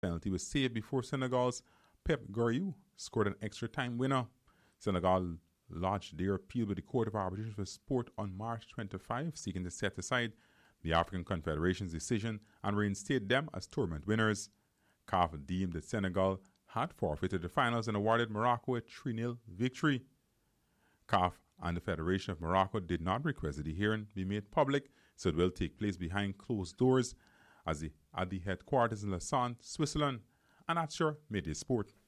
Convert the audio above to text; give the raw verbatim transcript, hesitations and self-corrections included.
penalty was saved before Senegal's Pep Goriou scored an extra time winner. Senegal lodged their appeal with the Court of Arbitration for Sport on March twenty-fifth, seeking to set aside the African Confederation's decision and reinstate them as tournament winners. C A F deemed that Senegal had forfeited the finals and awarded Morocco a three nil victory. C A F and the Federation of Morocco did not request that the hearing be made public, so it will take place behind closed doors as the, at the headquarters in Lausanne, Switzerland. And that's your midday sport.